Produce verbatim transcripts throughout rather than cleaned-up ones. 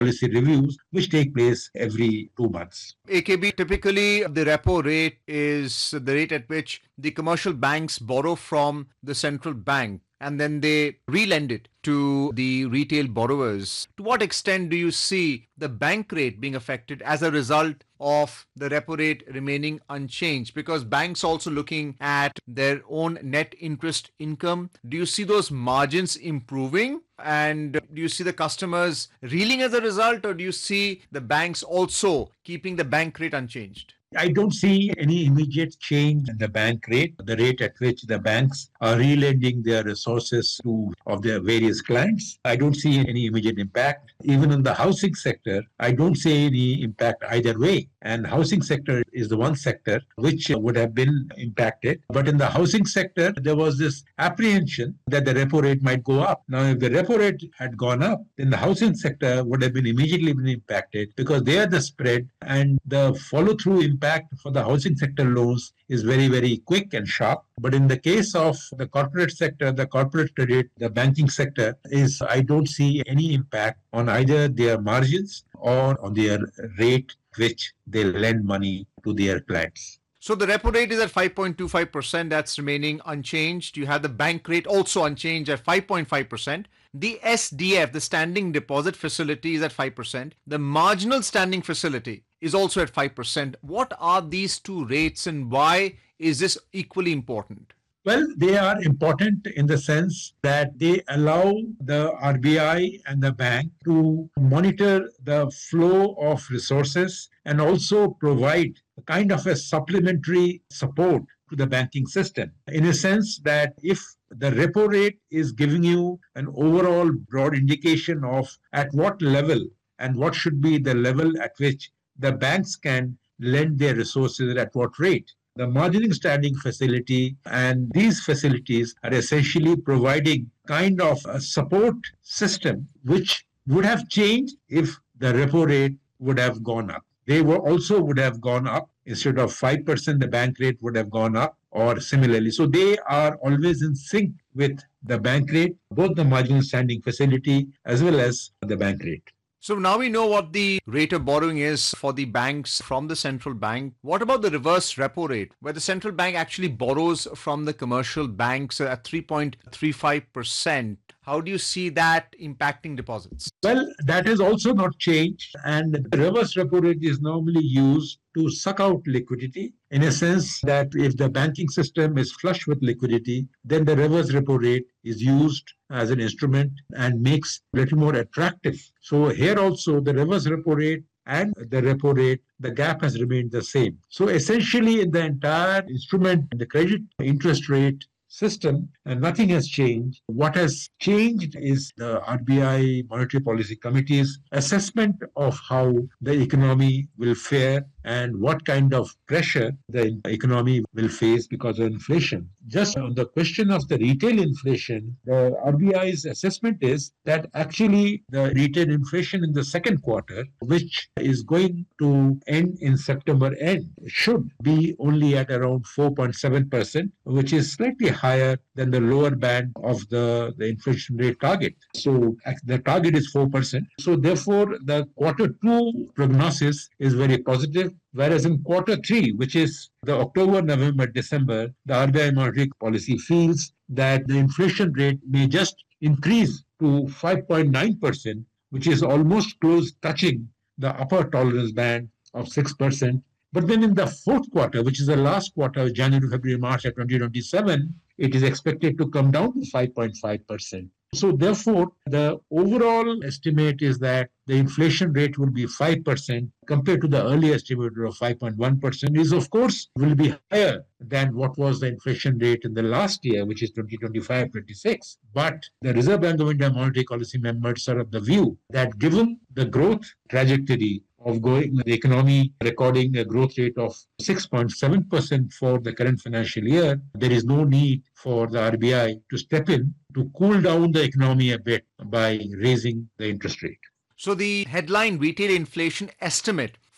policy reviews, which take place every two months. A K B, typically the repo rate is the rate at which the commercial banks borrow from the central bank and then they relend it to the retail borrowers. To what extent do you see the bank rate being affected as a result of the repo rate remaining unchanged? Because banks also looking at their own net interest income. Do you see those margins improving? And do you see the customers reeling as a result, or do you see the banks also keeping the bank rate unchanged? I don't see any immediate change in the bank rate, the rate at which the banks are relending their resources to of their various clients. I don't see any immediate impact. Even in the housing sector, I don't see any impact either way. And housing sector is the one sector which would have been impacted. But in the housing sector, there was this apprehension that the repo rate might go up. Now, if the repo rate had gone up, then the housing sector would have been immediately been impacted because they are the spread and the follow-through impact impact for the housing sector loans is very, very quick and sharp. But in the case of the corporate sector, the corporate credit, the banking sector, is I don't see any impact on either their margins or on their rate which they lend money to their clients. So the repo rate is at five point two five percent. That's remaining unchanged. You have the bank rate also unchanged at five point five percent. The S D F, the standing deposit facility, is at five percent. The marginal standing facility is also at five percent. What are these two rates and why is this equally important? Well, they are important in the sense that they allow the R B I and the bank to monitor the flow of resources and also provide a kind of a supplementary support to the banking system. In a sense that if the repo rate is giving you an overall broad indication of at what level and what should be the level at which the banks can lend their resources at what rate. The margining standing facility and these facilities are essentially providing kind of a support system which would have changed if the repo rate would have gone up. They were also would have gone up. Instead of five percent, the bank rate would have gone up or similarly. So they are always in sync with the bank rate, both the marginal standing facility as well as the bank rate. So now we know what the rate of borrowing is for the banks from the central bank. What about the reverse repo rate, where the central bank actually borrows from the commercial banks at three point three five percent? How do you see that impacting deposits? Well, that has also not changed. And the reverse repo rate is normally used to suck out liquidity in a sense that if the banking system is flush with liquidity, then the reverse repo rate is used as an instrument and makes a little more attractive. So here also the reverse repo rate and the repo rate, the gap has remained the same. So essentially in the entire instrument, the credit interest rate system, and nothing has changed. What has changed is the R B I Monetary Policy Committee's assessment of how the economy will fare and what kind of pressure the economy will face because of inflation. Just on the question of the retail inflation, the R B I's assessment is that actually the retail inflation in the second quarter, which is going to end in September end, should be only at around four point seven percent, which is slightly higher than the lower band of the, the inflation rate target. So the target is four percent. So therefore, the quarter two prognosis is very positive. Whereas in quarter three, which is the October, November, December, the R B I monetary policy feels that the inflation rate may just increase to five point nine percent, which is almost close touching the upper tolerance band of six percent. But then in the fourth quarter, which is the last quarter, January, February, March of twenty twenty-seven, it is expected to come down to five point five percent. So therefore, the overall estimate is that the inflation rate will be five percent compared to the earlier estimate of five point one percent is, of course, will be higher than what was the inflation rate in the last year, which is twenty twenty-five twenty-six. But the Reserve Bank of India monetary policy members are of the view that given the growth trajectory of going the economy recording a growth rate of six point seven percent for the current financial year, there is no need for the R B I to step in to cool down the economy a bit by raising the interest rate. So the headline retail inflation estimate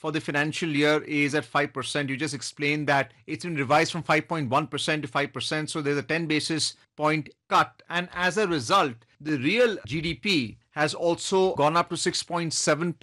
for the financial year is at five percent. You just explained that it's been revised from five point one percent to five percent. So there's a ten basis point cut. And as a result, the real G D P has also gone up to six point seven